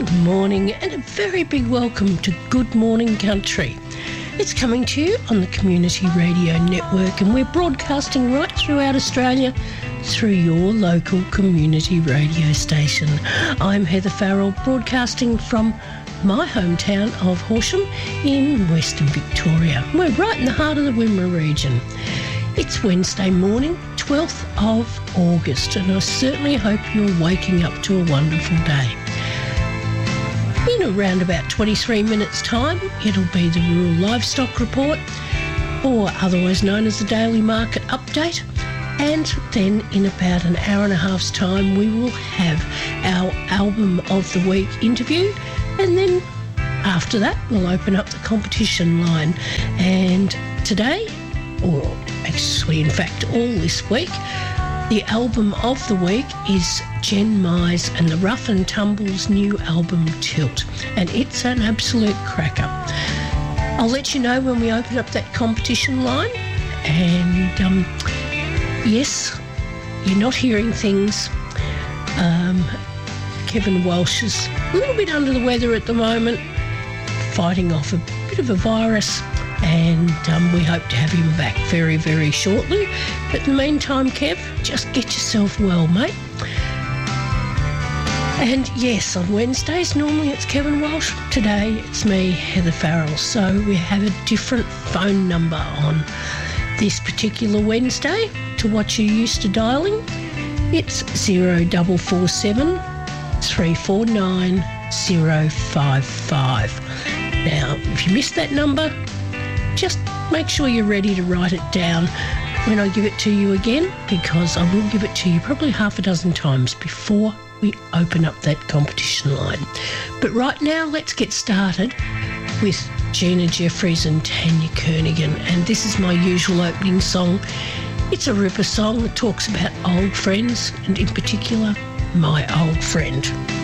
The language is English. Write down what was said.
Good morning and a very big welcome to Good Morning Country. It's coming to you on the Community Radio Network, and we're broadcasting right throughout Australia through your local community radio station. I'm Heather Farrell, broadcasting from my hometown of Horsham in Western Victoria. We're right in the heart of the Wimmera region. It's Wednesday morning, 12th of August, and I certainly hope you're waking up to a wonderful day. In around about 23 minutes' time, it'll be the Rural Livestock Report, or otherwise known as the Daily Market Update. And then in about an hour and a half's time, we will have our Album of the Week interview. And then after that, we'll open up the competition line. And today, or actually in fact all this week, the Album of the Week is Jen Mize and the Rough and Tumble's new album Tilt, and it's an absolute cracker. I'll let you know when we open up that competition line. And yes, you're not hearing things. Kevin Walsh is a little bit under the weather at the moment, fighting off a bit of a virus, and we hope to have him back very, very shortly. But in the meantime, Kev, just get yourself well, mate. And yes, on Wednesdays, normally it's Kevin Walsh. Today, it's me, Heather Farrell. So we have a different phone number on this particular Wednesday to what you're used to dialing. It's 0447 349 055. Now, if you missed that number, just make sure you're ready to write it down when I give it to you again, because I will give it to you probably half a dozen times before we open up that competition line. But right now, let's get started with Gina Jeffries and Tanya Kernaghan, and this is my usual opening song. It's a ripper song that talks about old friends, and in particular, my old friend.